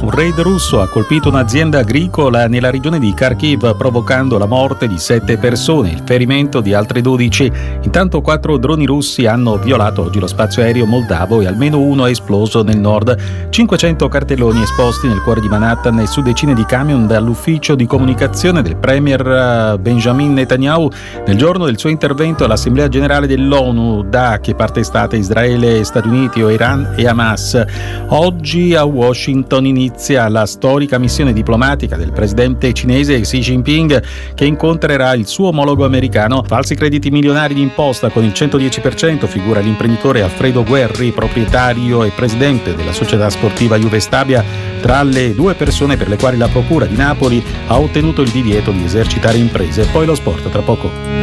Un raid russo ha colpito un'azienda agricola nella regione di Kharkiv, provocando la morte di 7 persone e il ferimento di altre 12. Intanto 4 droni russi hanno violato oggi lo spazio aereo moldavo e almeno uno è esploso nel nord. 500 cartelloni esposti nel cuore di Manhattan e su decine di camion dall'ufficio di comunicazione del premier Benjamin Netanyahu nel giorno del suo intervento all'Assemblea Generale dell'ONU. Da che parte state Israele, Stati Uniti o Iran e Hamas? Oggi a Washington inizia la storica missione diplomatica del presidente cinese Xi Jinping, che incontrerà il suo omologo americano. Falsi crediti milionari di imposta con il 110%, figura l'imprenditore Alfredo Guerri, proprietario e presidente della società sportiva Juve Stabia, tra le 2 persone per le quali la procura di Napoli ha ottenuto il divieto di esercitare imprese. Poi lo sport tra poco.